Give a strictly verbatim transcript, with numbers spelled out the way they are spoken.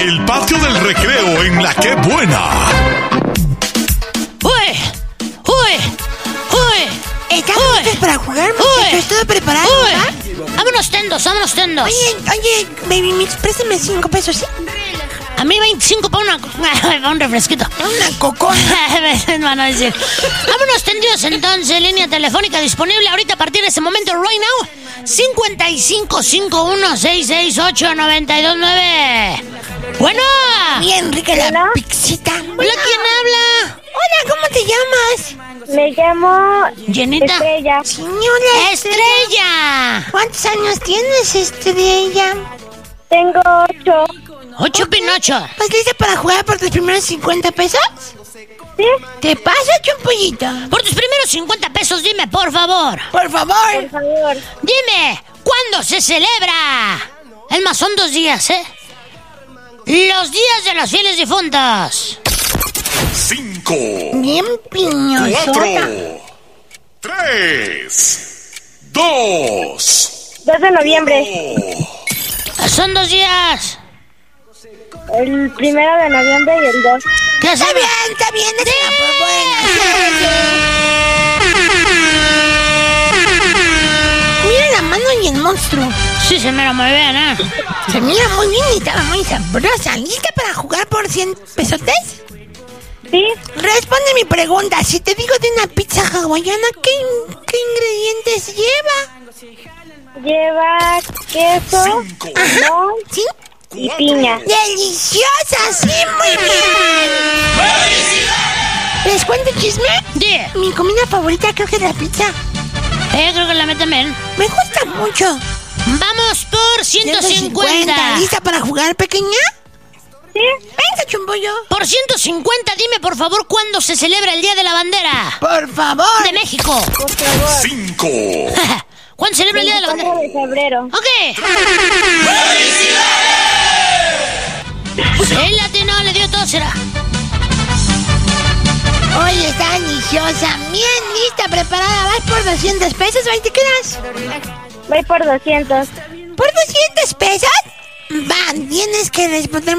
El patio del recreo en La Qué Buena. ¡Uy! ¡Uy! ¡Uy! ¿Están listos para jugar, muchachos? ¿Todo preparado? ¡Uy! ¿Va? ¡Vámonos tendos, vámonos tendos! Oye, oye, baby mix, préstame cinco pesos, ¿sí? A mí veinticinco para una... para un refresquito. Una cocona. Van a decir. Vámonos tendidos entonces, línea telefónica disponible ahorita a partir de ese momento, right now. cincuenta y cinco cincuenta y uno sesenta y ocho noventa y dos nueve. Bueno. Bien rica la ¿Hola? pixita. Hola, ¿quién habla? Hola, ¿cómo te llamas? Me llamo Llenita. Estrella. Señora Estrella. ¿Cuántos años tienes, Estrella? Tengo ocho. Ocho Pinocho. ¿Estás lista para jugar por tus primeros cincuenta pesos? ¿Sí? ¿Te pasa, chumpollito? Por tus primeros cincuenta pesos, dime, por favor. Por favor. Por favor. Dime, ¿cuándo se celebra? Es más, son dos días, ¿eh? Los días de los fieles difuntos. Cinco. Bien piñosota. Cuatro. Tres. Dos. dos de noviembre. Son dos días. El primero de noviembre y el dos. ¿Qué Está hacemos? bien, está bien, es una por buena. Mira la mano y el monstruo. Sí, se mira muy bien, ¿eh? Se mira muy bien y estaba muy sabrosa. ¿Lista para jugar por cien pesotes? ¿Sí? Responde mi pregunta. Si te digo de una pizza hawaiana, ¿qué, qué ingredientes lleva? Lleva queso, Cinco. limón ¿Sí? y piña. ¡Deliciosa! ¡Sí, muy bien! ¿Les cuento el chisme? Sí. Mi comida favorita creo que es la pizza. Eh, creo que la meten bien. Me gusta mucho. Vamos por ciento cincuenta. ¿Lista para jugar, pequeña? ¿Sí? Venga, chumbollo. Por ciento cincuenta, dime por favor cuándo se celebra el Día de la Bandera Por favor. de México. Por favor. Cinco. ¿Cuándo se celebra el Día de la Bandera? veinticuatro de febrero. Ok. El latino le dio todo, será. Oye, está deliciosa. Bien lista, preparada. ¿Vas por doscientos pesos o ahí te quedas? Voy por doscientos. ¿Por doscientos pesos? Va, tienes que responder